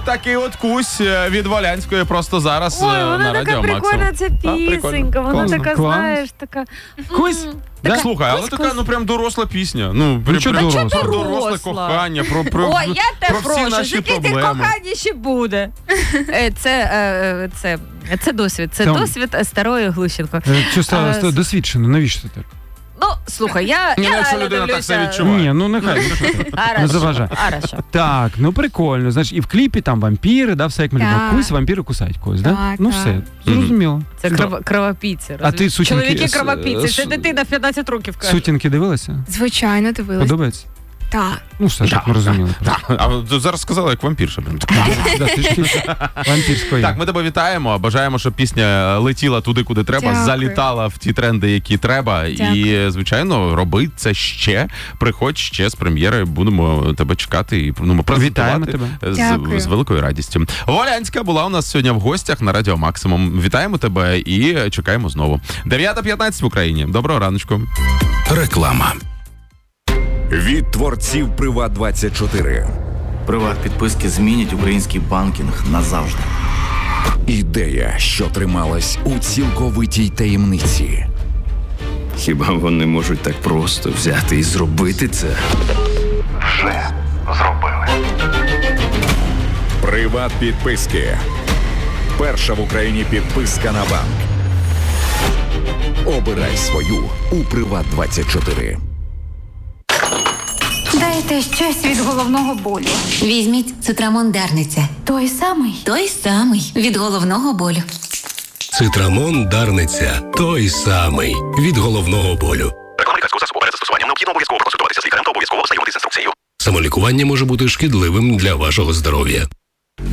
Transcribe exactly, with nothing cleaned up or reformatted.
такий от кусь від Волянської просто зараз Ой, на вона Радіо така Максимум. прикольна ця пісенька, вона Класно. така, Клас. знаєш, така... Кусь? Да? Слухай, але така, ну прям доросла пісня. Ну, прям, чого прям доросла? про доросле Доросла. кохання, про, про, Ой, я те про всі прошу, наші яке ти проблеми. кохання ще буде. Е, Це, е, це, це досвід, це Там- досвід старої Глущенко. Що стало А, досвідчено, навіщо ти так? Ну, слухай, я, Ні, я ну, якщо реально людина так дивлюся. себе відчуває. Ні, ну нехай. ну, що ти? Хорошо, Не заважай. хорошо. Так, ну прикольно. Знаєш, і в кліпі там вампіри, да, все як ми Так. любимо. Кусь, вампіри кусають когось, да? Так, Ну так. все, зрозуміло. Це кров, кровопійці. А ти сутінки- Чоловіки с- кровопійці, с- це дитина в п'ятнадцять років каже. Сутінки дивилися? Звичайно, дивилась. Подобається? Так. Ну все, так ми розуміли. А ти зараз сказала, як вампірша. Прям. Да, трішки вампірської. Так, ми тебе вітаємо, бажаємо, щоб пісня летіла туди, куди треба, Дякую. залітала в ті тренди, які треба. І, Дякую. звичайно, роби це ще. Приходь ще з прем'єри, будемо тебе чекати і ну, презентувати Вітаємо з, Дякую. з великою радістю. Волянська була у нас сьогодні в гостях на Радіо Максимум. Вітаємо тебе і чекаємо знову. дев'ята п'ятнадцять в Україні. Доброго раночку. Реклама. Від творців Приват двадцять чотири. Приват-підписки змінять український банкінг назавжди. Ідея, що трималась у цілковитій таємниці. Хіба вони можуть так просто взяти і зробити це? Вже зробили. Приват підписки. Перша в Україні підписка на банк. Обирай свою у Приват двадцять чотири. Дайте щось від головного болю. Візьміть цитрамон Дарниця. Той самий. Той самий від головного болю. Цитрамон Дарниця. Той самий від головного болю. Реклама лікарського засобу перед застосуванням необхідно обов'язково проконсультуватися з лікарем та обов'язково ознайомитися з інструкцією. Самолікування може бути шкідливим для вашого здоров'я.